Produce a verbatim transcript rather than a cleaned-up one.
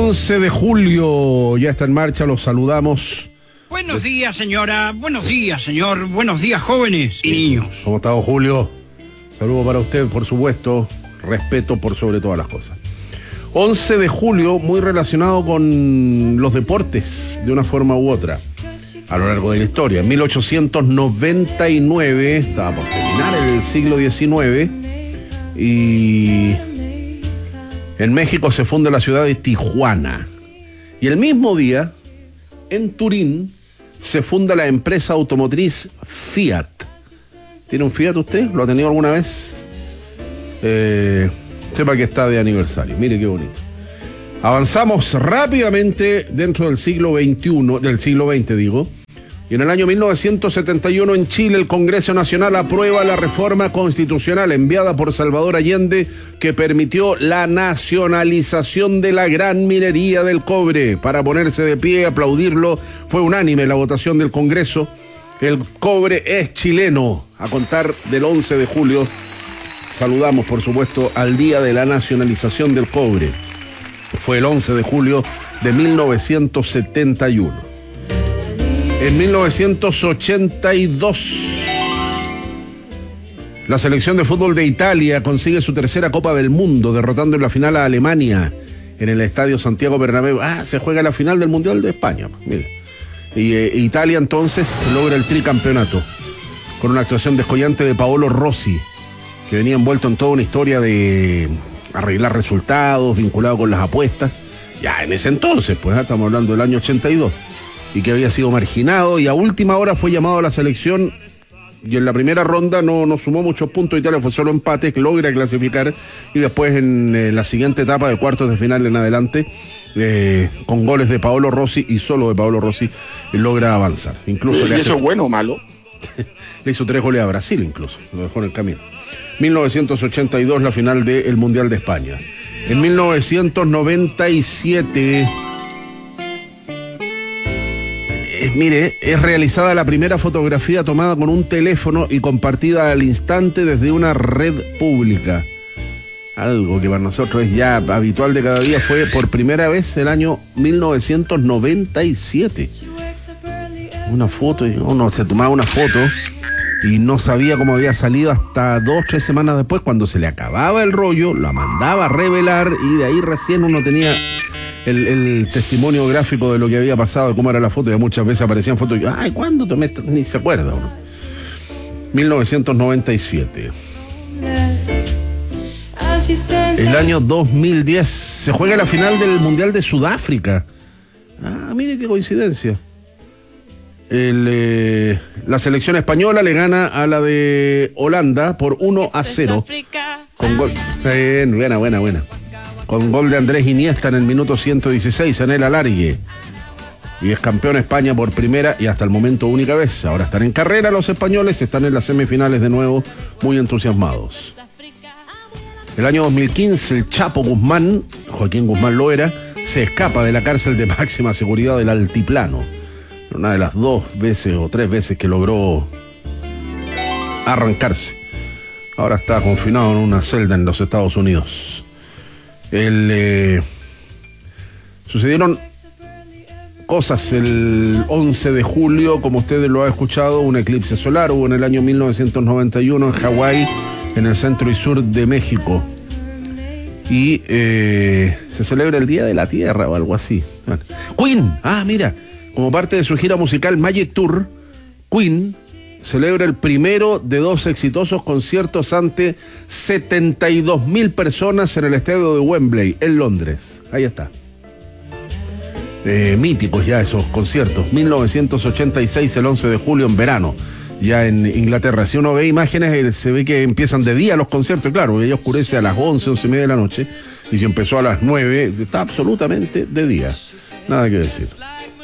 once de julio, ya está en marcha, los saludamos. Buenos días, señora, buenos días, señor, buenos días, jóvenes y niños. ¿Cómo está, don Julio? Saludo para usted, por supuesto, respeto por sobre todas las cosas. once de julio, muy relacionado con los deportes, de una forma u otra, a lo largo de la historia. En mil ochocientos noventa y nueve, estaba por terminar el siglo diecinueve, y en México se funda la ciudad de Tijuana. Y el mismo día, en Turín, se funda la empresa automotriz Fiat. ¿Tiene un Fiat usted? ¿Lo ha tenido alguna vez? Eh, sepa que está de aniversario. Mire qué bonito. Avanzamos rápidamente dentro del siglo veintiuno, del siglo veinte digo, y en el año mil novecientos setenta y uno en Chile el Congreso Nacional aprueba la reforma constitucional enviada por Salvador Allende que permitió la nacionalización de la gran minería del cobre. Para ponerse de pie, aplaudirlo, fue unánime la votación del Congreso. El cobre es chileno. A contar del once de julio, saludamos por supuesto al día de la nacionalización del cobre. Fue el once de julio de mil novecientos setenta y uno. En mil novecientos ochenta y dos, la selección de fútbol de Italia consigue su tercera Copa del Mundo, derrotando en la final a Alemania en el Estadio Santiago Bernabéu. Ah, se juega la final del Mundial de España. Mire. Y eh, Italia entonces logra el tricampeonato con una actuación descollante de Paolo Rossi, que venía envuelto en toda una historia de arreglar resultados, vinculado con las apuestas. Ya en ese entonces, pues, ¿eh? Estamos hablando del año ochenta y dos. Y que había sido marginado y a última hora fue llamado a la selección y en la primera ronda no, no sumó muchos puntos. Italia fue solo empate, que logra clasificar, y después en eh, la siguiente etapa de cuartos de final en adelante, eh, con goles de Paolo Rossi y solo de Paolo Rossi, eh, logra avanzar. Incluso ¿Y le hace... eso es bueno o malo? Le hizo tres goles a Brasil incluso, lo dejó en el camino. mil novecientos ochenta y dos, la final del Mundial de España. En mil novecientos noventa y siete... Mire, es realizada la primera fotografía tomada con un teléfono y compartida al instante desde una red pública. Algo que para nosotros es ya habitual de cada día. Fue por primera vez el año mil novecientos noventa y siete. Una foto, y uno se tomaba una foto y no sabía cómo había salido hasta dos, tres semanas después, cuando se le acababa el rollo, la mandaba a revelar y de ahí recién uno tenía... El, el testimonio gráfico de lo que había pasado, de cómo era la foto, y muchas veces aparecían fotos y yo, ay, ¿cuándo tomé esto? Ni se acuerda uno. mil novecientos noventa y siete. El año dos mil diez se juega la final del Mundial de Sudáfrica. Ah, mire qué coincidencia. El, eh, la selección española le gana a la de Holanda por uno a cero. Con gol. Bien, buena, buena, buena. Con gol de Andrés Iniesta en el minuto ciento dieciséis en el alargue. Y es campeón España por primera y hasta el momento única vez. Ahora están en carrera los españoles, están en las semifinales de nuevo, muy entusiasmados. El año dos mil quince, el Chapo Guzmán, Joaquín Guzmán lo era, se escapa de la cárcel de máxima seguridad del Altiplano. Una de las dos veces o tres veces que logró arrancarse. Ahora está confinado en una celda en los Estados Unidos. El, eh, sucedieron cosas el once de julio, como ustedes lo han escuchado, un eclipse solar hubo en el año mil novecientos noventa y uno en Hawái, en el centro y sur de México. Y eh, se celebra el Día de la Tierra o algo así. Bueno. Queen, ah, mira, como parte de su gira musical Magic Tour, Queen celebra el primero de dos exitosos conciertos ante setenta y dos mil personas en el estadio de Wembley, en Londres. Ahí está. Eh, míticos ya esos conciertos. mil novecientos ochenta y seis, el once de julio, en verano, ya en Inglaterra. Si uno ve imágenes, se ve que empiezan de día los conciertos. Claro, ya oscurece a las once, once y media de la noche. Y si empezó a las nueve, está absolutamente de día. Nada que decir.